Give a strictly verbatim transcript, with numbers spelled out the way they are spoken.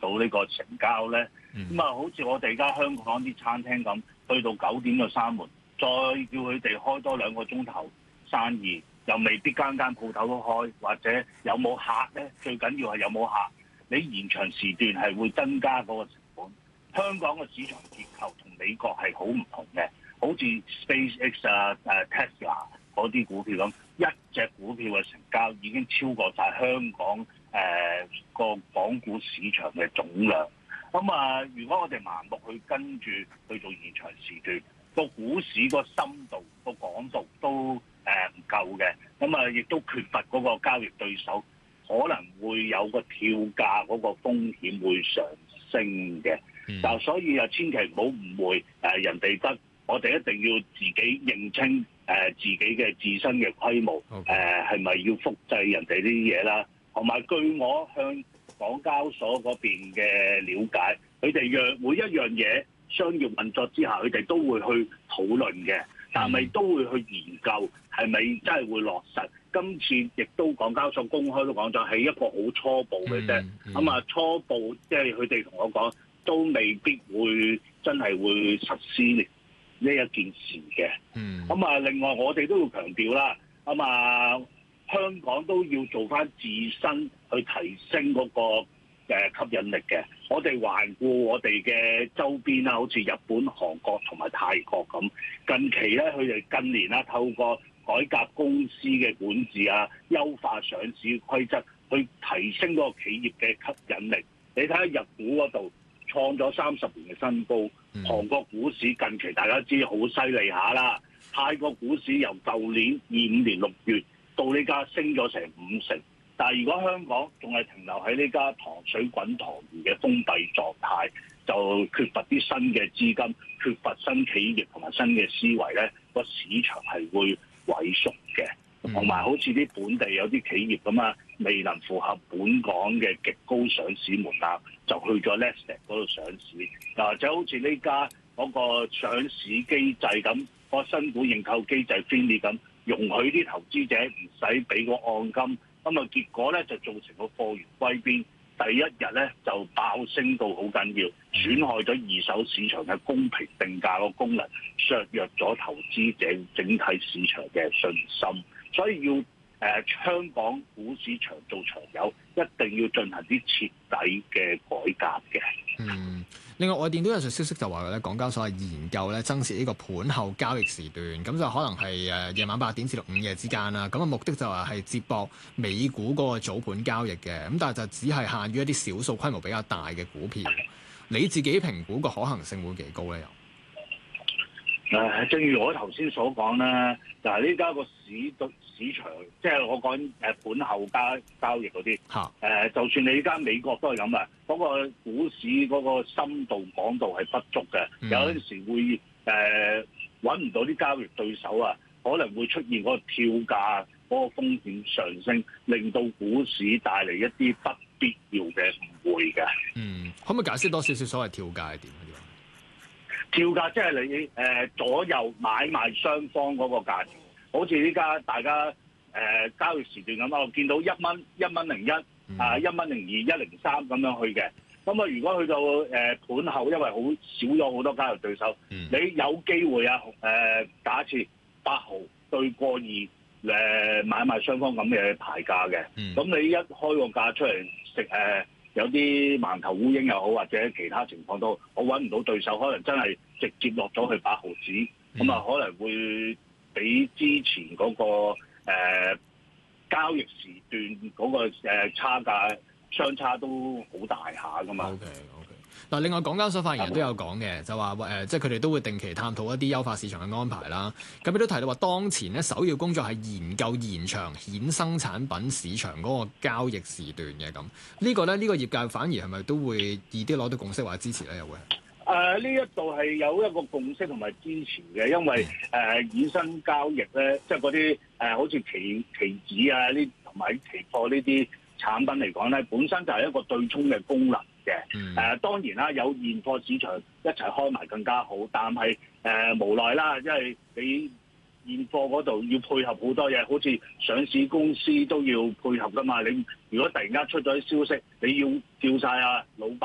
到呢個成交咧？咁啊、嗯，好似我哋而家香港啲餐廳咁，去到九點就閂門，再叫佢哋開多兩個鐘頭生意，又未必間間鋪頭都開，或者有冇客咧？最緊要係有冇客。你延長時段係會增加嗰個成本。香港嘅市場結構同美國係好唔同嘅，好似 SpaceX 啊、誒 Tesla 嗰啲股票咁，一隻股票嘅成交已經超過晒香港誒個、呃、港股市場嘅總量。咁啊，如果我哋盲目去跟住去做延長時段，個股市個深度、個廣度都誒唔夠嘅，咁啊亦都缺乏嗰個交易對手。可能會有個跳價嗰個風險會上升嘅，但、嗯、所以啊，千祈唔好誤會誒人哋得，我哋一定要自己認清誒自己嘅自身嘅規模，誒係咪要複製人哋呢啲嘢啦？同埋據我向港交所嗰邊嘅了解，佢哋讓每一樣嘢商業運作之下，佢哋都會去討論嘅，但係都會去研究係咪真係會落實。今次亦都港交所公開都講咗係一個好初步嘅啫，咁啊、嗯嗯、初步即係佢哋同我講都未必會真係會實施呢一件事嘅。咁啊、嗯，另外我哋都要強調啦，咁啊香港都要做翻自身去提升嗰個誒吸引力嘅。我哋環顧我哋嘅周邊啦，好似日本、韓國同埋泰國咁，近期咧佢哋近年啦透過改革公司嘅管治啊，優化上市規則，去提升嗰個企業嘅吸引力。你睇下日股嗰度創咗三十年嘅新高，韓國股市近期大家知好犀利下啦，泰國股市由舊年二五年六月到呢家升咗成五成。但係如果香港仲係停留喺呢家糖水滾糖魚嘅封閉狀態，就缺乏啲新嘅資金，缺乏新企業同埋新嘅思維咧，個市場係會萎縮嘅。同埋好似啲本地有啲企業咁啊，未能符合本港嘅極高上市門檻，就去咗 Nasdaq 嗰度上市。又或者好似呢家嗰個上市機制咁，個新股認購機制 FINI 咁，容許啲投資者唔使俾個按金。咁啊，結果咧就造成個貨源歸邊，第一日咧就爆升到好緊要，損害咗二手市場嘅公平定價個功能，削弱咗投資者整體市場嘅信心。所以要誒、呃、香港股市長做長有，一定要進行啲徹底嘅改革嘅。 嗯，另外外電都有條消息就話咧，港交所係研究咧增設呢個盤後交易時段，咁就可能係誒夜晚八點至到午夜之間啦。咁啊目的就係係接駁美股嗰個早盤交易嘅，咁但係就只係限於一啲少數規模比較大嘅股票。你自己評估個可行性會幾高咧？又？ 誒，正如我頭先所講啦，就係呢家個市對市場，即係我講誒盤後交交易嗰啲，誒、呃，就算你而家美國都係咁啊，嗰、嗰個股市嗰個深度廣度係不足嘅，嗯、有陣時會誒揾唔到啲交易對手啊，可能會出現嗰個跳價嗰個風險上升，令到股市帶嚟一啲不必要嘅誤會嘅。 嗯，可唔可以解釋多少少所謂跳價係點？ 跳價即係你誒、呃、左右買賣雙方嗰個價錢，好似依家大家誒、呃、交易時段咁啊，我見到一蚊、一蚊零一啊、一蚊零二、一零三咁樣去嘅。咁啊，如果去到誒盤、呃、後，因為好少咗好多交易對手，嗯、你有機會啊誒、呃，假設八毫對過二誒、呃、買賣雙方咁嘅牌價嘅，咁、嗯、你一開個價出嚟食誒。呃有啲盲頭烏蠅又好，或者其他情況都，我揾唔到對手，可能真係直接落咗去八毫子，咁啊、嗯、可能會比之前嗰、那個、呃、交易時段嗰、那個、呃、差價相差都好大下噶嘛。 Okay, okay. 嗱，另外港交所發言人都有講嘅，就話誒、呃，即係佢哋都會定期探討一啲優化市場嘅安排啦。咁亦都提到話，當前咧首要工作係研究延長衍生產品市場嗰個交易時段嘅咁。呢個咧，呢、呢個業界反而係咪都會易啲攞到共識或者支持咧？又會誒呢一度係有一個共識同埋支持嘅，因為誒、呃、衍生交易咧，即係嗰啲誒好似期期指啊呢同埋期貨呢啲產品嚟講咧，本身就係一個對沖嘅功能。嘅誒、嗯呃、當然啦，有現貨市場一齊開埋更加好，但係誒、呃、無奈啦，因為你現貨嗰度要配合好多嘢，好似上市公司都要配合噶嘛。你如果突然間出咗啲消息，你要叫晒啊老闆